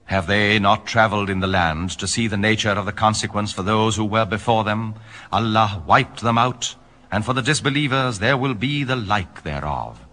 Have they not traveled in the land to see the nature of the consequence for those who were before them? Allah wiped them out, and for the disbelievers there will be the like thereof.